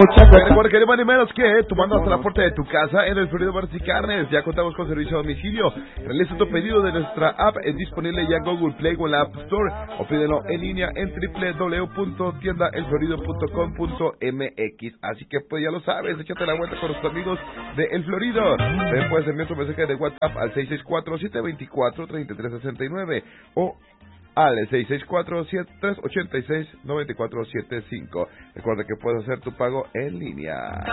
mucha cosa. Recuerda que ni más ni menos que tomando hasta la puerta de tu casa en el Florido Bares y Carnes. Ya contamos con servicio a domicilio. Realiza tu pedido de nuestra app, es disponible ya en Google Play o en la App Store, o pídelo en línea en www.tiendaelflorido.com.mx. Así que pues ya lo sabes, échate la vuelta con los amigos de El Florido. También puedes enviar tu mensaje de WhatsApp al 664-724-3369 o al 664-386-9475. Recuerda que puedes hacer tu pago en línea.